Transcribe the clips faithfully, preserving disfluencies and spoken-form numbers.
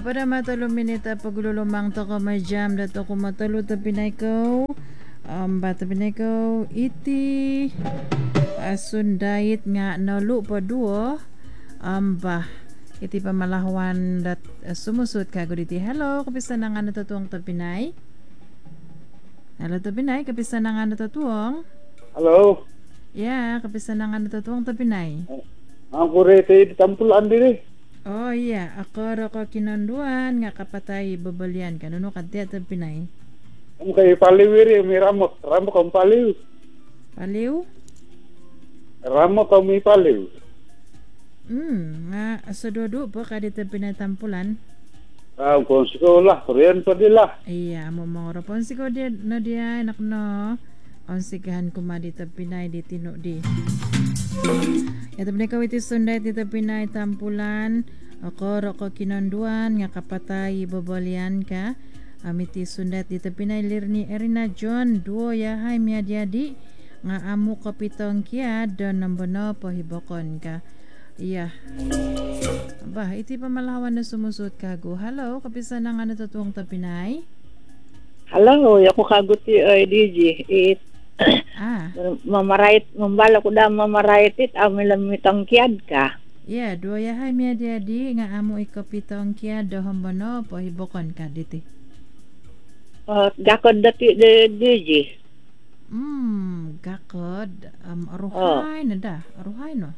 Apada matalo minita paglulumang to ka may jam dato ko matalo ta pinay ko. Um, bata pinay ko iti asundait nga nalu pa duo. Um, bah iti pamalahuan dat uh, sumusut kago diti. Hello, kapisa na nga natatuong ta pinay? Hello ta pinay, kapisa na nga natatuong? Halo, Yeah, kapisa na nga natatuong ta pinay? ang kurete di tampulan diri. Oh iya, ako ra ko kinanduan nga kapatay babalian kanuno kadya ta pinay. Ang kay paliwiri mi ramok, ramok ang paliw. Paliw? Ramok ang mi paliw. Hmm, nga sa dodo po kadito pinatampulan. Ah, kung sekolah, kurian pa dila. Iya, mo mga rapon si ko di na diya anak no. Onsigahan ko ma dito pinay di tino di. Ito pinay kawiti sunday dito pinay tampulan. Ako ra ko kinanduan nga kapatay babalian ka. Amiti sundat dito pinay lirni Erina John duo yahay miya diadi nga amu kapitong kia don nambono pohibokon ka. Iya. Bah, iti pamalawan na sumusut kago. Hello, kapisa na nga natutuong tapinay? Halo, ako kaguti ay D J. It Ah, mamarait, mambala ko da mamarait it amilam mitang kiad ka. yeah, duo yahay miya diadi nga amu ikapitong kia do hambono pohibokon ka diti. Uh, gakod dati de D J. Hmm, gakod. Um, aruhay na da. Aruhay no?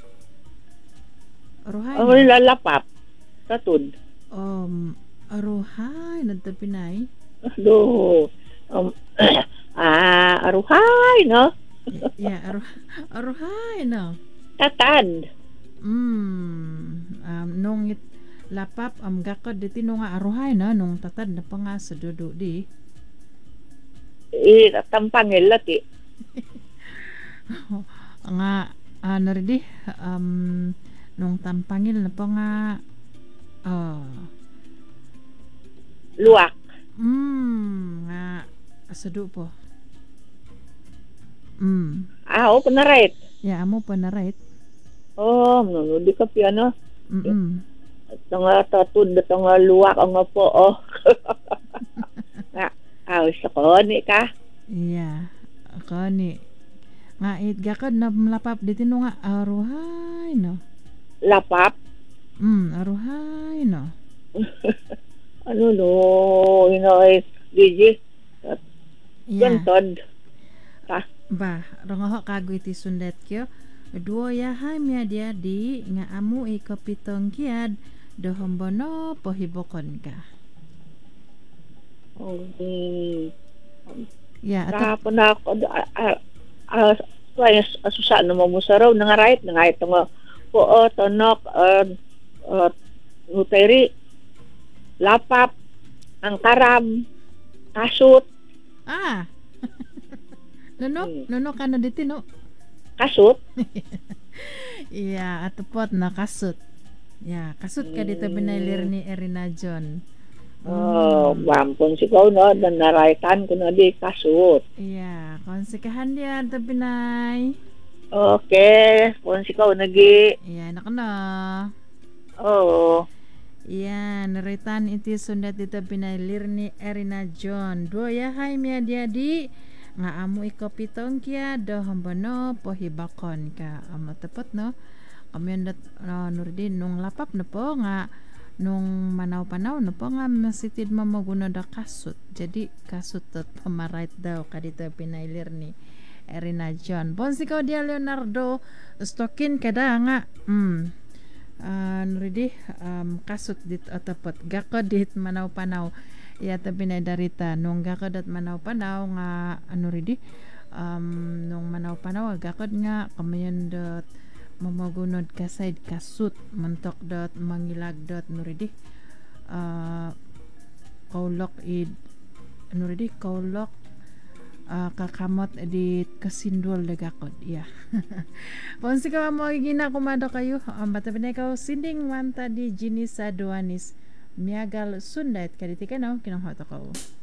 Aruhay Ang no? lalapap. Tatud. Um, aruhay na tapinay. Do. Um, ah, aruhay, no? Yeah, aru aruhay no? Tatad. Hmm, um, nung it lapap am gakod diti no nga aruhay na nung tatad na pa nga sa dudu di. I tampangil lati. Nga ano rin di um, nung tampangil na pa nga oh, Luwak. mm, nga asado po. Mm. Ah, o panarait. Ya amo pa na right. Oh, no, di ka piano. Mm. Tanga tatud tanga luwak ang po oh. Nga, ah, sa ko ni ka. Yeah. Ako ni nga it gakod na lapap diti no nga aruhay no. Lapap. Mm, aruhay no. Ano no, inoy D J. Yeah. Gantod. Ta. Ba, rongoho kago iti sundet kyo. Duo yahay miya dia di nga amu ikapitong kiad do hombono pohibokon ka. Oh, mm. Ya, ato Kahapon na ako, ah, ah, kaya asusaan na mo sa raw, nangarait, nangait nga po, oh, tonok, uh, uh, nuteri, lapap, ang karam, kasut, ah. Nunok, Hmm. nunok ano diti no. kasut, Iya, atupot na kasut. Ya, kasut ka dito binailir ni Erina John. oh, bampon si ko, no, nanaraitan ko na di kasut. Iya, konsikahan dia to binay. Okay, kung si ko, nagi, Iya, nak na. oh, Iya, naritan iti sundat dito binailir ni Erina John. Duo yahay miya dia di nga amo ikapitong kia do hambono pohibakon ka. Amo tepot no. Kami dat uh, nurdin nung lapap na po nga nung manaw-panaw na po nga masitid mamaguno da kasut. Jadi kasut at pamarait daw kadito pinailir ni Erina John. Bonsi ko dia Leonardo stokin kada nga. Mm. Uh, nuridi um, kasut dit atapot gako dit manaw-panaw. Ya tabi na darita nung gakod at manaw-panaw nga ano ridi um, nung manaw-panaw gakod nga kamayan dot mamagunod ka side kasut mantok dot mangilag dot no ridi uh, kaulok id ano ridi kaulok uh, kakamot edit kasindol dagakod iya. Ponsi ka mo gina kumado kayo um, bata pinay ka sinding wanta di Ginisa Duanis Miagal sundat kaditi kanaw kinang hoto ko.